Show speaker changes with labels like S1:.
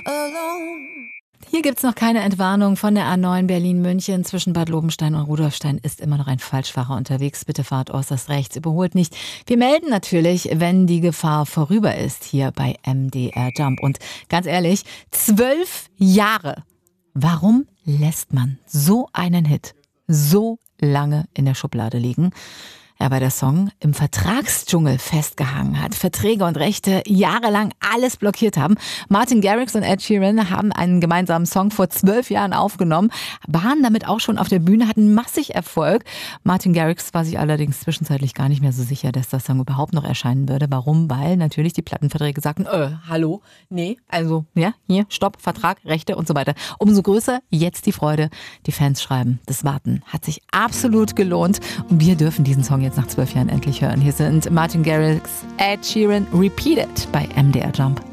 S1: alone.
S2: Hier gibt's noch keine Entwarnung von der A9 Berlin-München. Zwischen Bad Lobenstein und Rudolfstein ist immer noch ein Falschfahrer unterwegs. Bitte fahrt äußerst rechts, überholt nicht. Wir melden natürlich, wenn die Gefahr vorüber ist, hier bei MDR Jump. Und ganz ehrlich, 12 Jahre. Warum lässt man so einen Hit so lange in der Schublade liegen? Ja, weil der Song im Vertragsdschungel festgehangen hat. Verträge und Rechte jahrelang alles blockiert haben. Martin Garrix und Ed Sheeran haben einen gemeinsamen Song vor 12 Jahren aufgenommen, waren damit auch schon auf der Bühne, hatten massig Erfolg. Martin Garrix war sich allerdings zwischenzeitlich gar nicht mehr so sicher, dass der Song überhaupt noch erscheinen würde. Warum? Weil natürlich die Plattenverträge sagten, hallo, nee, also, ja, hier, Stopp, Vertrag, Rechte und so weiter. Umso größer jetzt die Freude. Die Fans schreiben, das Warten hat sich absolut gelohnt und wir dürfen diesen Song jetzt nach 12 Jahren endlich hören. Hier sind Martin Garrix, Ed Sheeran, Repeated bei MDR Jump.